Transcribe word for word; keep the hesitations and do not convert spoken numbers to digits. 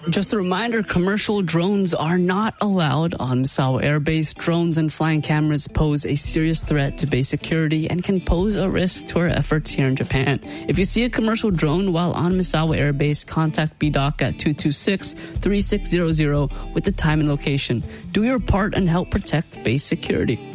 Just a reminder, commercial drones are not allowed on Misawa Air Base. Drones and flying cameras pose a serious threat to base security and can pose a risk to our efforts here in Japan. If you see a commercial drone while on Misawa Air Base, contact B D O C at two two six, three six zero zero with the time and location. Do your part and help protect base security.